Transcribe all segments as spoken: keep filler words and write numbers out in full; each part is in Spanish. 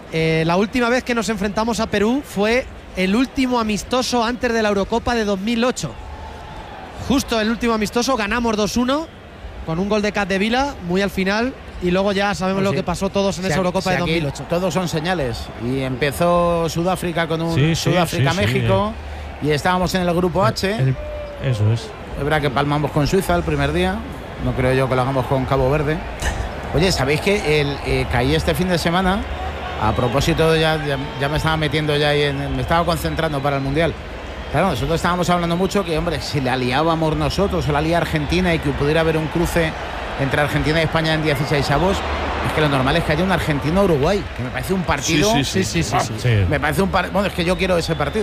eh, la última vez que nos enfrentamos a Perú fue el último amistoso antes de la Eurocopa de dos mil ocho. Justo el último amistoso, ganamos dos uno con un gol de Capdevila muy al final, y luego ya sabemos pues lo sí. que pasó todos en si esa aquí, Eurocopa si de dos mil ocho. Todos son señales, y empezó Sudáfrica con un sí, sí, Sudáfrica-México, sí, sí. y estábamos en el grupo H. El, eso es. Es verdad que palmamos con Suiza el primer día, no creo yo que lo hagamos con Cabo Verde. Oye, ¿sabéis que el, eh, caí este fin de semana? A propósito, ya, ya, ya me estaba metiendo ya ahí, en, me estaba concentrando para el Mundial. Claro, nosotros estábamos hablando mucho que, hombre, si la liábamos nosotros o la lía Argentina y que pudiera haber un cruce entre Argentina y España en dieciséis avos, es que lo normal es que haya un Argentina-Uruguay, que me parece un partido. Sí, sí, sí. sí, sí, sí, sí. Me parece un partido. Bueno, es que yo quiero ese partido.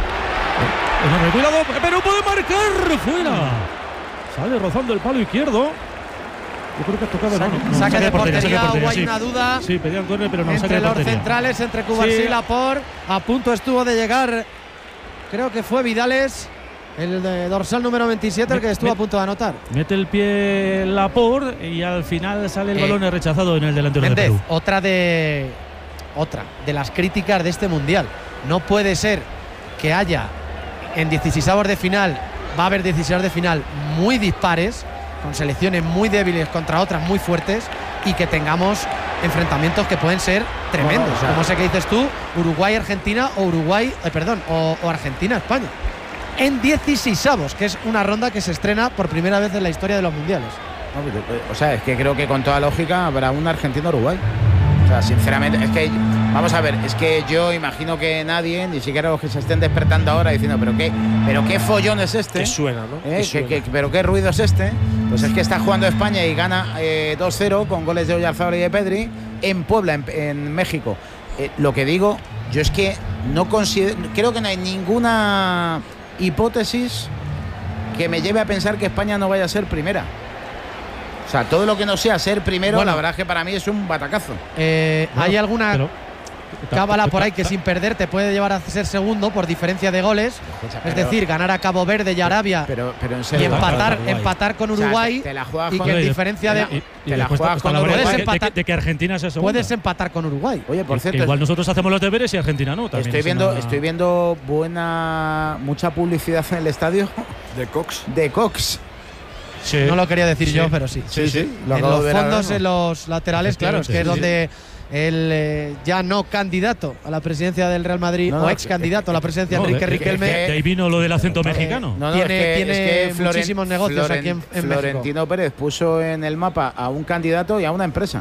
Enorme, cuidado, pero puede marcar fuera. Sale rozando el palo izquierdo. Yo creo que ha tocado. Saque, no, no, saque de portería, saque de portería, o hay sí. una duda. Sí, pedían córner, pero no entre saque de los portería. centrales, entre Cubarsí y Sí. Laporte. A punto estuvo de llegar, creo que fue Vidales, el de dorsal número veintisiete, el que estuvo me, a punto de anotar. Mete el pie Laporte y al final sale el Eh, balón rechazado en el delantero Méndez, de Perú. otra de otra de las críticas de este mundial. No puede ser que haya en dieciseisavos de final, va a haber dieciseisavos de final muy dispares, con selecciones muy débiles contra otras muy fuertes, y que tengamos enfrentamientos que pueden ser tremendos, Bueno, o sea, como sé que dices tú, Uruguay-Argentina o Uruguay, eh, perdón, o, o Argentina-España. En dieciseisavos, que es una ronda que se estrena por primera vez en la historia de los mundiales. No, pero, o sea, es que creo que con toda lógica habrá un Argentina-Uruguay. O sea, sinceramente, es que, vamos a ver, es que yo imagino que nadie, ni siquiera los que se estén despertando ahora diciendo, pero qué, pero qué follón es este. Que suena, ¿no? ¿Eh? Que suena. ¿Qué, qué, pero qué ruido es este. Pues es que está jugando España y gana eh, dos cero con goles de Oyarzábal y de Pedri en Puebla, en, en México. Eh, lo que digo, yo es que no considero, creo que no hay ninguna hipótesis que me lleve a pensar que España no vaya a ser primera. O sea, todo lo que no sea ser primero, Bueno, la verdad es que para mí es un batacazo. Eh, Bueno, ¿Hay alguna pero, cábala por ahí que sin perder te puede llevar a ser segundo por diferencia de goles? Pero, Es decir, ganar a Cabo Verde y Arabia pero, pero en y serio, empatar, Uruguay. empatar con o sea, Uruguay, te, te la juegas y con que en Oye, diferencia te de… la- Y, y te la después juegas está con la Uruguay. variante de, Puedes de, que- de que Argentina sea segunda. Puedes empatar con Uruguay. Oye, por Que- cierto, que igual nosotros hacemos los deberes y Argentina no. También estoy es viendo, una- estoy viendo buena, mucha publicidad en el estadio De Cox. de Cox. Sí. No lo quería decir Sí. yo, pero sí. Sí, sí, lo En acabo los de ver ahora fondos, mismo. en los laterales, claro, es que es Efectivamente, donde el eh, ya no candidato a la presidencia del Real Madrid, No, no, o ex candidato a la presidencia, No, Enrique de- de- Riquelme, De ahí vino lo del acento mexicano. No, no, Tiene- es que, tiene es que Floren- muchísimos negocios Floren- aquí en- en Florentino Pérez puso en el mapa a un candidato y a una empresa.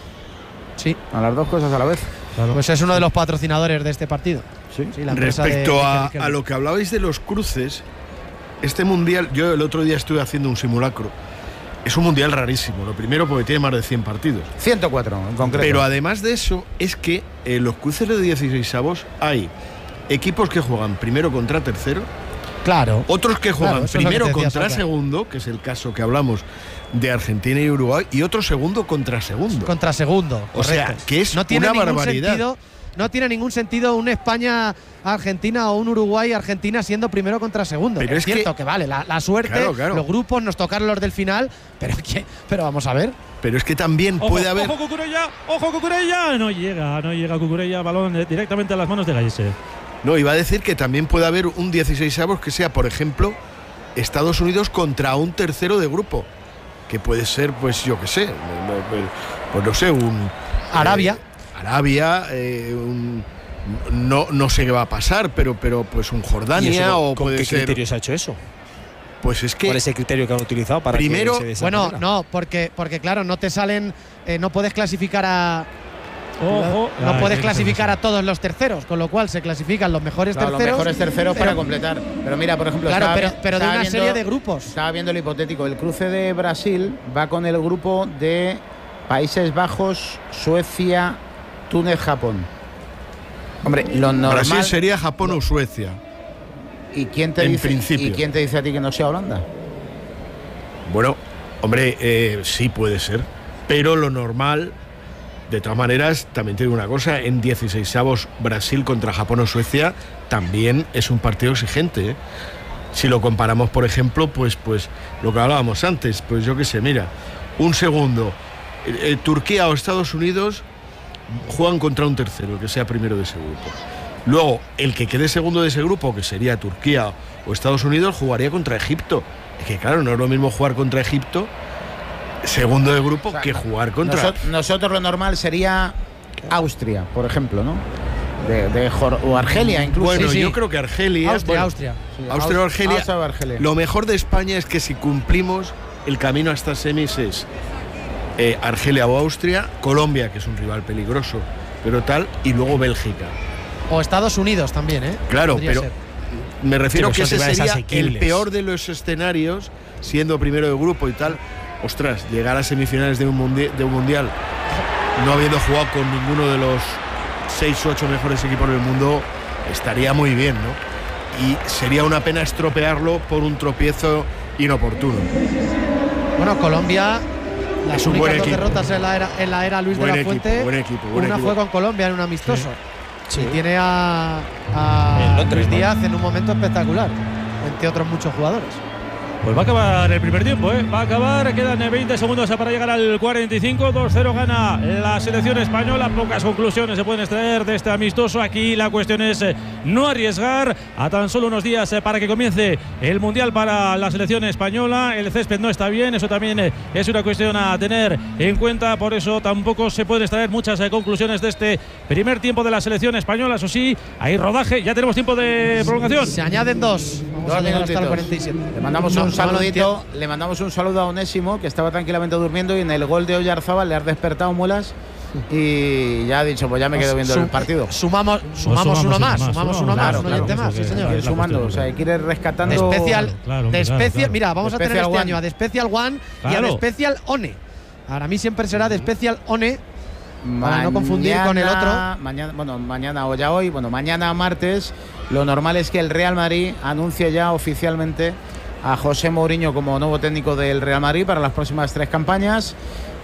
sí, A las dos cosas a la vez. Claro. pues es uno de los patrocinadores de este partido. Sí. Sí, la empresa de Respecto Enrique a, Riquelme. a lo que hablabais de los cruces, este mundial, yo el otro día estuve haciendo un simulacro. Es un mundial rarísimo. Lo primero porque tiene más de cien partidos. ciento cuatro en concreto. Pero además de eso, es que en los cruces de dieciseisavos hay equipos que juegan primero contra tercero, Claro. otros que juegan Claro, eso es lo que primero te decía contra Salva. segundo, que es el caso que hablamos de Argentina y Uruguay, y otro segundo contra segundo. Contra segundo. O sea, correcto. que es no tiene una ningún barbaridad. Sentido, no tiene ningún sentido un España-Argentina o un Uruguay-Argentina siendo primero contra segundo. Pero es, es que- cierto que, vale, la, la suerte, Claro, claro. los grupos, nos tocaron los del final, pero, que, pero vamos a ver. Pero es que también Ojo, puede haber. Ojo, Cucurella, ojo, Cucurella. No llega, no llega Cucurella. Balón eh, directamente a las manos de Gallese. No, iba a decir que también puede haber un dieciseisavos que sea, por ejemplo, Estados Unidos contra un tercero de grupo. Que puede ser, pues yo qué sé, pues, pues no sé, un. Arabia. eh, Arabia, eh, un- no, no sé qué va a pasar, pero, pero pues un ¿Y Jordania eso, o con puede qué ser. criterio se ha hecho eso? Pues es que. ¿Cuál es el criterio que han utilizado para Primero- que se dé esa Bueno, manera? no, porque, porque claro, no te salen, eh, no puedes clasificar a. Ojo. No Ay, puedes qué clasificar a cosa. todos los terceros, con lo cual se clasifican los mejores Claro, los terceros. mejores terceros pero- para completar. Pero mira, por ejemplo, Claro, estaba pero, vi- pero de estaba una viendo- serie de grupos. Estaba viendo el hipotético. El cruce de Brasil va con el grupo de Países Bajos, Suecia, Túnez, Japón. Hombre, lo normal. Brasil sería Japón o Suecia. ¿Y quién te en dice? principio. ¿Y quién te dice a ti que no sea Holanda? Bueno, hombre, eh, sí puede ser. Pero lo normal, de todas maneras, también te digo una cosa, en dieciseisavos Brasil contra Japón o Suecia también es un partido exigente, ¿eh? Si lo comparamos, por ejemplo, pues, pues lo que hablábamos antes, pues yo qué sé, mira, un segundo, eh, eh, Turquía o Estados Unidos juegan contra un tercero, el que sea primero de ese grupo. Luego, el que quede segundo de ese grupo, que sería Turquía o Estados Unidos, jugaría contra Egipto. Es que claro, no es lo mismo jugar contra Egipto, segundo de grupo, o sea, que jugar contra... Nosotros, nosotros lo normal sería Austria, por ejemplo, ¿no? De, de Jor o Argelia incluso. Bueno, sí, sí. yo creo que Argelia... Austria, bueno, Austria. Sí, Austria o Argelia. Austria o Argelia. Lo mejor de España es que si cumplimos el camino a estas semis es eh, Argelia o Austria, Colombia, que es un rival peligroso, pero tal, y luego Bélgica. O Estados Unidos también, ¿eh? Claro, Podría pero ser. me refiero Sí, que son ese rivales sería asequibles. el peor de los escenarios, siendo primero de grupo y tal. Ostras, llegar a semifinales de un, mundi de un mundial no habiendo jugado con ninguno de los seis u ocho mejores equipos del mundo estaría muy bien, ¿no? Y sería una pena estropearlo por un tropiezo inoportuno. Bueno, Colombia, las Es un únicas buen dos equipo. derrotas en la era, en la era Luis Buen de la equipo, Fuente, buen equipo, buen una equipo. fue con Colombia en un amistoso. Sí. Y tiene a, a En Londres, Luis ¿no? Díaz en un momento espectacular, entre otros muchos jugadores. Pues va a acabar el primer tiempo, ¿eh? Va a acabar, quedan veinte segundos para llegar al cuarenta y cinco. dos cero gana la selección española. Pocas conclusiones se pueden extraer de este amistoso. Aquí la cuestión es eh, no arriesgar a tan solo unos días eh, para que comience el Mundial para la selección española. El césped no está bien, eso también eh, es una cuestión a tener en cuenta. Por eso tampoco se pueden extraer muchas eh, conclusiones de este primer tiempo de la selección española. Eso sí, hay rodaje, ya tenemos tiempo de prolongación. Se añaden dos. Vamos Dos a llegar hasta el minutitos. cuarenta y siete. Le mandamos No, un no lo saludito, entiendo. le mandamos un saludo a Onésimo, que estaba tranquilamente durmiendo, y en el gol de Oyarzábal le has despertado muelas y ya ha dicho, pues ya me quedo viendo Su- el partido. Sumamos, sumamos, sumamos uno uno más, más, sumamos sumamos, uno más, claro, un claro, oyente más, porque sí hay señor. Quiere la sumando, cuestión, o sea, claro. quiere De rescatando. especial, Claro, claro, de claro, especial, claro. mira, vamos a tener Special este One. año a de Special One y a Claro. de Special One. Para mí siempre será de Special One, para no confundir con el otro. Mañana, bueno, mañana o ya hoy, bueno, mañana martes, lo normal es que el Real Madrid anuncie ya oficialmente a José Mourinho como nuevo técnico del Real Madrid para las próximas tres campañas,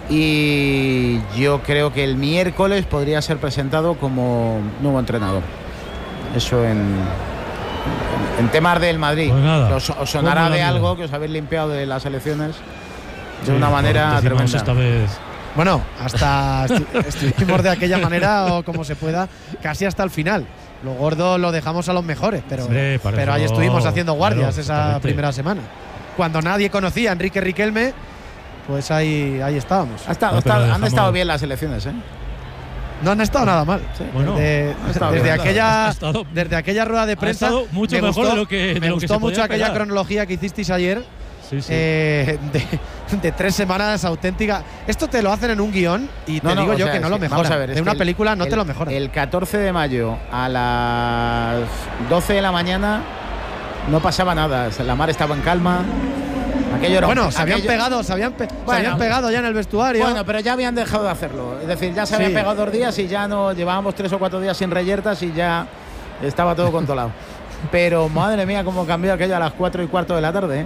y yo creo que el miércoles podría ser presentado como nuevo entrenador. Eso en, en, en temas del Madrid. Pues nada, os, os sonará ¿cómo de la algo mira? que os habéis limpiado de las elecciones de Sí, una manera decimos tremenda. esta vez. Bueno, hasta estu- estuvimos de aquella manera o como se pueda, casi hasta el final. Lo gordo lo dejamos a los mejores, pero, Hombre, para pero ahí eso, estuvimos haciendo guardias claro, esa exactamente. primera semana. Cuando nadie conocía a Enrique Riquelme, pues ahí, ahí estábamos. Ha estado- No, ha pero estado- han dejamos- estado bien las elecciones, ¿eh? No han estado nada mal. Bueno, desde, ha estado desde bien. aquella, Ha estado- desde aquella rueda de ha prensa, estado mucho me mejor gustó, de lo que- de me lo que gustó se mucho podía aquella esperar. cronología que hicisteis ayer. Sí, sí. eh, de, de tres semanas auténtica. Esto te lo hacen en un guión y te No, no, digo o yo sea, que no es lo que- mejoran. vamos a ver, es de que una el- película no el- te lo mejoran. El catorce de mayo a las doce de la mañana no pasaba nada. La mar estaba en calma. Aquello era un- bueno, se habían aquello- pegado, se habían, pe- se Bueno. habían pegado ya en el vestuario. Bueno, pero ya habían dejado de hacerlo. Es decir, ya se habían Sí. pegado dos días y ya no llevábamos tres o cuatro días sin reyertas y ya estaba todo controlado. Pero madre mía, cómo cambió aquello a las cuatro y cuarto de la tarde, ¿eh?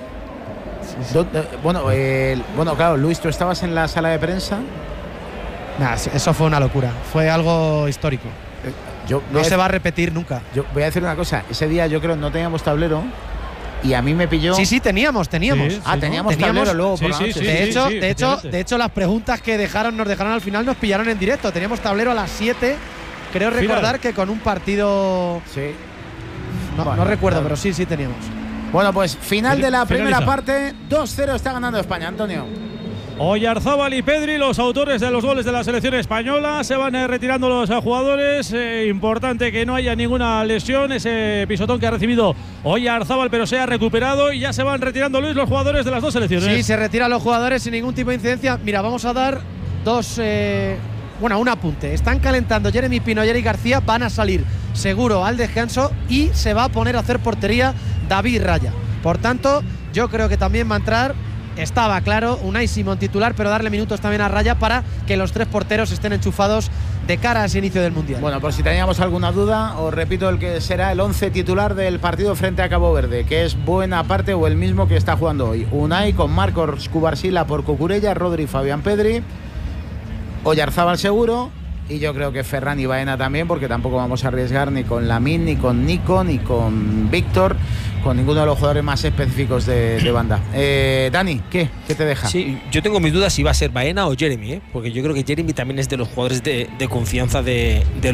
Do- eh, bueno, el- bueno, claro, Luis, tú estabas en la sala de prensa. Nah, sí, eso fue una locura. Fue algo histórico. Yo No voy a se dec- va a repetir nunca. Yo voy a decir una cosa. Ese día yo creo no teníamos tablero y a mí me pilló. Sí, sí, teníamos, teníamos. Sí, Ah, ¿no? teníamos, Teníamos- tablero luego por sí, la sí, noche. sí, de, hecho, sí, de, hecho, efectivamente. de hecho, las preguntas que dejaron, nos dejaron al final nos pillaron en directo. Teníamos tablero a las siete. Creo Final. recordar que con un partido. Sí. No, Bueno, no recuerdo, claro. pero sí, sí teníamos. Bueno, pues final de la primera Finaliza. parte. dos cero está ganando España, Antonio. Oyarzábal y Pedri, los autores de los goles de la selección española, se van eh, retirando los eh, jugadores. Eh, importante que no haya ninguna lesión. Ese pisotón que ha recibido Oyarzábal, pero se ha recuperado y ya se van retirando, Luis, los jugadores de las dos selecciones. Sí, se retiran los jugadores sin ningún tipo de incidencia. Mira, vamos a dar dos. eh, bueno, un apunte. Están calentando Jeremy Pino y Eric García. Van a salir seguro al descanso y se va a poner a hacer portería David Raya. Por tanto, yo creo que también va a entrar. Estaba claro, Unai Simón titular, pero darle minutos también a Raya para que los tres porteros estén enchufados de cara a ese inicio del Mundial. Bueno, por si teníamos alguna duda, os repito el que será el once titular del partido frente a Cabo Verde, que es buena parte o el mismo que está jugando hoy. Unai con Marcos Cubarsila por Cucurella, Rodri, Fabián Pedri, Oyarzábal seguro, y yo creo que Ferran y Baena también, porque tampoco vamos a arriesgar ni con Lamine, ni con Nico, ni con Víctor, con ninguno de los jugadores más específicos de, de banda. Eh, Dani, ¿qué? ¿Qué te deja? Sí, yo tengo mis dudas si va a ser Baena o Jeremy, ¿eh? Porque yo creo que Jeremy también es de los jugadores de, de confianza de, de